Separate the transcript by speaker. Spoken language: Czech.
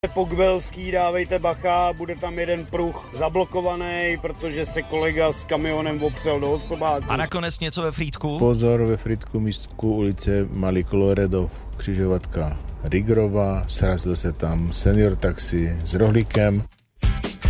Speaker 1: Pogvelský, dávejte bacha, bude tam jeden pruh zablokovaný, protože se kolega s kamionem opřel do osobáku.
Speaker 2: A nakonec něco ve Frýdku?
Speaker 3: Pozor, ve Frýdku místku ulice Malý Koloredov, křižovatka Rigrova, srazil se tam senior taxi s rohlíkem.